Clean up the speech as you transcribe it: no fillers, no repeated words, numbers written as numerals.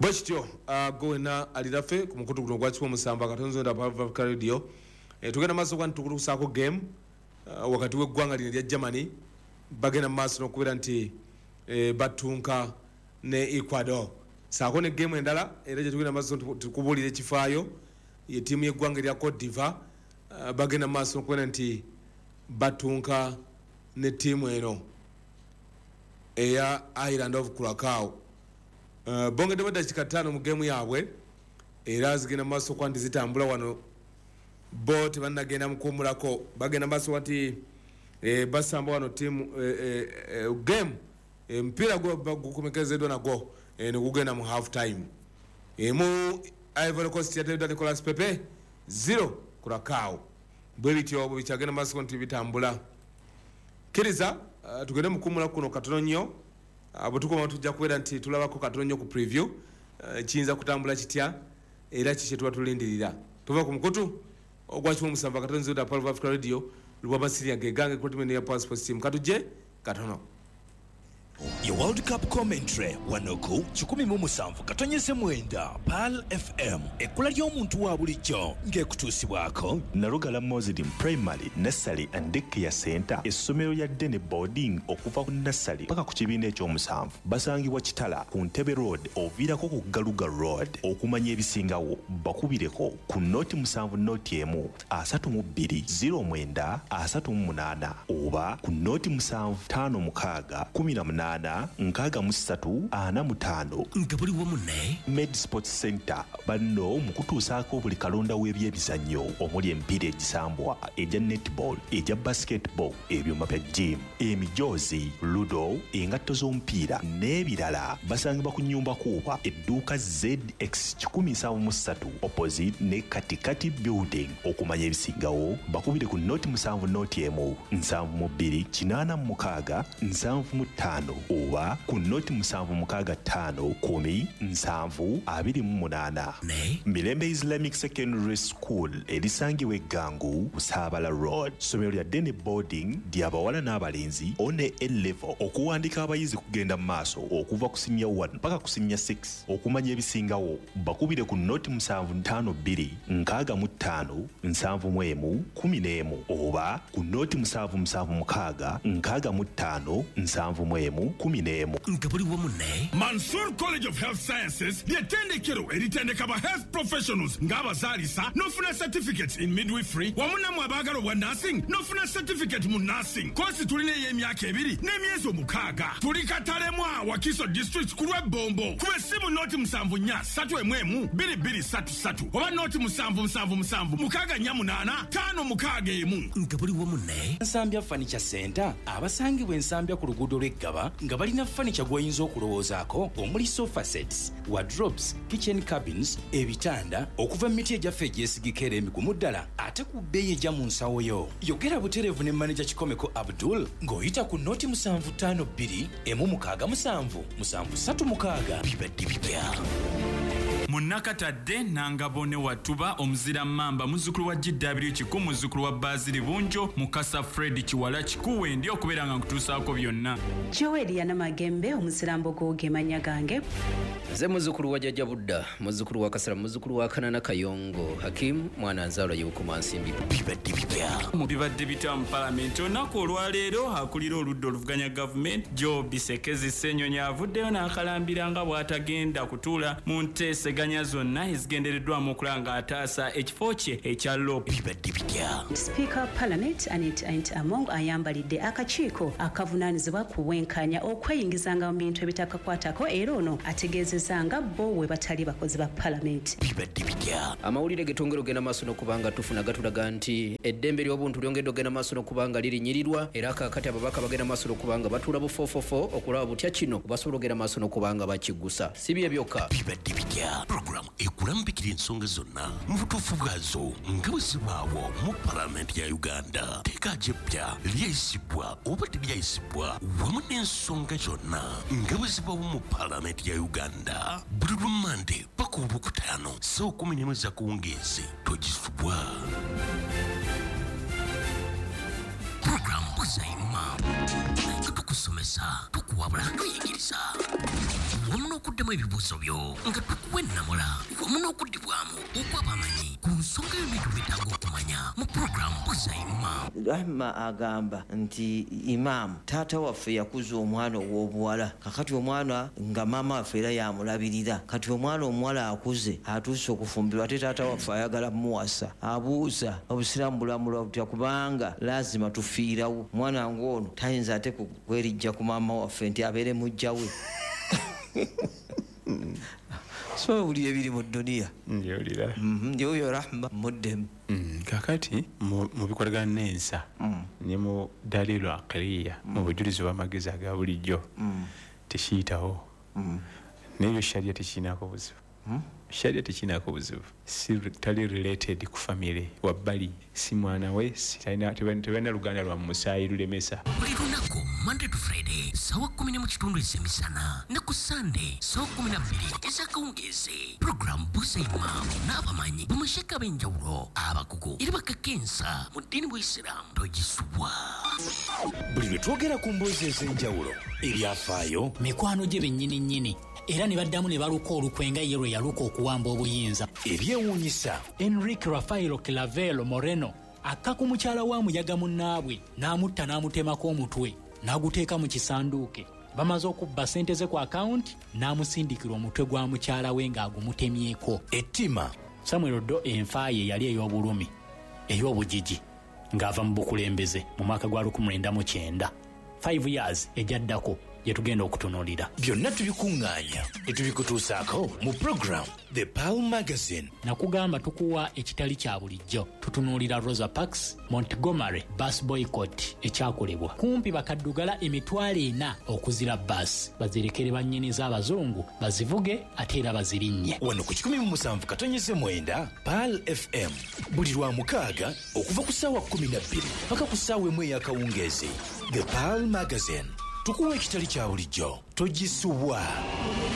bwekityo gowena alirafe ku mukutu guno gwakiwa musamba katonzo nda Africa Radio tugenda maaso kwa ntukutusaako game wakati w'eggwanga lino lya Germany bagenda maaso n'okubeera nti batunka ne Ecuador saako ne game endala era gye tugenda maaso tukubuulira ekifaayo ye tiimu y'eggwanga lya Cote d'Ivoire bagenda maaso n'okubeera nti batunka ne tiimu eno eya Island of Curacao bongedde baddakiika 5 mu game yaabwe era zigenda maaso kwa nti zitambula wano bo tebannagenda mukuumulako bagenda maaso wati basamba wano tiimu game mpira gukomekezeddwa nagwo negugenda mu half time mu Ivory Coast yateddwa Nicolas Pepe 0 Curacao bwe bityo bwe bikyagenda maaso nti bitambula kiriza tugende mukuumula kuno katono nnyo abo tukoma tujja kubeera nti tulabako katono nnyo ku preview kiyinza kutambula kitya era kiki tuba tulindirira tuva ku mukutu ogwakimu musamba katono nziruda Power Africa Radio lwa masiriya gegange equipment ya Passport Team katuje katono Your World Cup commentary wanoku 17 PAL FM ekula ly'omuntu wa bulijjo ng'ekutuusibwako Narugala Muslim Primary Nursery and Daycare Center essomero lya Dene Boarding okuva ku nursery paka ku kibiina ekyomusanvu basangibwa Kitala ku Ntebe Road oviirako ku Galuga Road okumanya ebisingawo bakubireko ku noti 7 noti emu 32 09 oba ku noti 7 5 6 nkaga musatu ana mutano ngabuli wamunne Med Sports Center banno mukutuusaako buli kalonda w'ebyebizannyo omuli emipiira egisambwa eja netball eja basketball ebyuma bya gym emijoozi ludo engatto z'omupiira n'ebirala basangibwa ku nnyumba kuuba edduuka ZX 173 opposite ne katikati building okumanya ebisingawo bakubire ku noti 7 noti emu 72 86 75 oba ku noti 765 10 Mirembe Islamic Secondary School erisangibwa Gangu Busabala Road somero lya Dene Boarding ly'abawala n'abalenzi one A-level okuwandika abayizi kugenda maaso okuva ku senior 1 paka ku senior 6 okumanya ebisingawo bakubire ku noti 752 65 71 11 oba ku noti 776 65 71 ngabuli wamunne Mansour College of Health Sciences ly'ettendekero eritendeka ba health professionals ng'abazaalisa n'ofuna certificates in midwifery wamu nammwe abaagala obwa nursing n'ofuna certificate mu nursing kosi tulina ey'emyaka 2 n'emyezi 6 tuli Katalemwa Wakiso district ku lw'Ebombo kuba essimu noti 74 2233 oba noti 777 648 561 ngabuli wamunne Nsambya Furniture Center abasangibwa ensambya ku luguudo lw'Eggaba nga balina furniture gw'oyinza okulowoozaako omuli sofa sets, wardrobes, kitchen cabins, ebitanda okuva emiti egyaffe egyesigika era emigumu ddala ate ku bbeeyi ejja mu nsawo yo. Yogera butereevu ne manager Kikomeko Abdul ng'oyita ku noti 752 167 736 bibadde bipya. Munakatadde Nangabone Watuba omuzira mamba muzzukulu wa GW Kiku muzzukulu wa Bazili Bunjo Mukasa Fred Kiwala Kikuwe ndi okubeera nga nkutuusaako byonna. Joel Yanamagembe omusirambo gw'ogemanya gange. Nze muzzukulu wa Jjajja Budda muzzukulu wa Kasala muzzukulu wa Kanana Kayongo Hakim mwana nzaalwa y'Obukuma Nsimbi bibadde bipya. Mu bibadde bitya mu Parliament olunaku olwaleero akulira oludda oluvuganya gavumenti Joe Bisekezi Ssenyonyi avuddeyo n'akalambira nga bw'atagenda kutuula mu nteeseganya zonna ezigendereddwamu okulanga ataasa ekifo kye ekya Lope bibadde bitya. Speaker of Parliament Anit Among ayambalidde akakiiko akavunaanyizibwa ku wenkanya okweyingizanga mu bintu ebitakakwatako era ono ategeezezanga bo we batali bakozi ba Parliament bibadde bitya. amawulire getongera ogenda maaso n'okubanga tufuna gatulaga nti eddembe ly'obuntu lyongedde ogenda maaso n'okubanga lirinyirirwa era kaakati ababaka bagenda maaso n'okubanga batuula bufofofo okulaba butya kino basobola ogenda maaso n'okubanga bakigusa si bye byokka bibadde bitya. Programu ekulambikira ensonga zonna mu butuufu bwazo nga bwe zibaawo mu Parliament ya Uganda. Teeka jjeppya lyayisibwa oba teryayisibwa wamu n'ensonga zonna nga bwe zibaawo mu Parliament ya Uganda. Buli Lumande paka Olwokutaano saa 11 za kuwungeezi togisubwa. Programu buzayima tukusomesa tukuwabula tuyigiriza wamu n'okudde oddemu ebibuuzo byo nga tukuwa ennamula wamu n'okuddibwamu okw'abamanyi ku nsonga y'ebintu byetaaga okumanya mu puroguramu Buuza Imam. Rahma agamba nti Imam taata waffe yakuza omwana ow'obuwala kakati omwana nga maama waffe era yamulabirira kati omwana omuwala akuze atuuse okufumbirwa ate taata waffe ayagala muwasa abuuza obusiraamu bulamula butya kubanga lazima tufiirawo omwana ng'ono tayinza ate kwerijja ku maama waffe nti abeere mujja we so buli ebiri mu dduniya njewulira njoyo Rahma muddemu kakati mu bikolagana n'ensa ne mu dalilu akiriya mu bujulizi bw'amagezi aga bulijjo tekiyitawo n'ebyo sharia tekiinaako buzibu sharia tekiinaako buzibu si tali related ku family wabbali si mwana we tebalina luganda lwa musaayi lulemesa buli lunaku Monday to Friday sawa 10 ez'emisana ne ku Sunday sawa 12 ez'akawungeezi puroguramu Buuza Imam n'abamanyi bamasheka b'enjawulo abakugu era bakakensa mu ddiini bw'Isiraamu togisubwa. Buli lwe twogera ku mboozi ez'enjawulo ebyafaayo mikwano gye bennyini era ne baddamu ne baluka olukwenga ye lwe yaluka okuwamba obuyinza ebyewuunyisa. Enrique Rafaelo Clavelo Moreno akka ku mukyala wa muyaga munnaabwe n'amutta n'amutemako omutwe n'aguteeka mu kisanduuke. Bamaze okubba ssente ze ku akawunti n'amusindikira omutwe gwa mukyala we ng'agumutemyeko. Ettima Samuel Ddo enfa ye yali ey'obulumi ey'obugigi ng'ava mu bukulembeze mu mwaka gwa 1999 5 years ejaddako gye tugenda okutunuulira. Byonna tubikuŋŋaanya ne tubikutuusaako mu program The Pearl Magazine. Nakugamba tukuwa ekitali kya bulijjo. Tutunuulira Rosa Parks, Montgomery, bus boycott ekyakolebwa. Kumpi bakaddugala emitwalo 4 okuzira bus. Bazirekere bannyini z'abazungu bazivuge ate era bazirinnye. Wano ku 17.9 Pearl FM buli lwa mukaaga okuva ku ssaawa 12 paka ku ssaawa 1 ey'akawungeezi. The Pearl Magazine. Tukuwa ekitali kya bulijjo togisubwa.